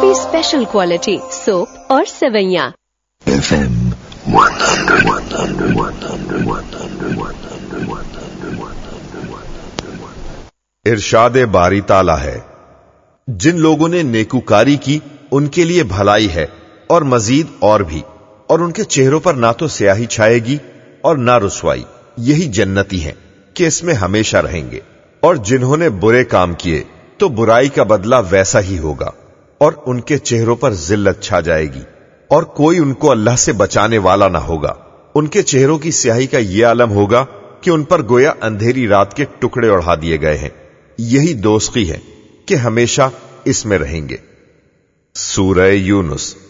की special quality soap और सेवैयां। FM 100. इरशाद बारी ताला है, जिन लोगों ने नेकूकारी की उनके लिए भलाई है और मजीद और भी, और उनके चेहरों पर ना तो स्याही छाएगी और ना रुसवाई। यही जन्नती हैं कि इसमें हमेशा रहेंगे। और जिन्होंने बुरे काम किए तो बुराई का बदला वैसा ही होगा और उनके चेहरों पर जिल्लत छा जाएगी और कोई उनको अल्लाह से बचाने वाला ना होगा। उनके चेहरों की स्याही का यह आलम होगा कि उन पर गोया अंधेरी रात के टुकड़े उड़ा दिए गए हैं। यही दोस्ती है कि हमेशा इसमें रहेंगे। सूरह यूनुस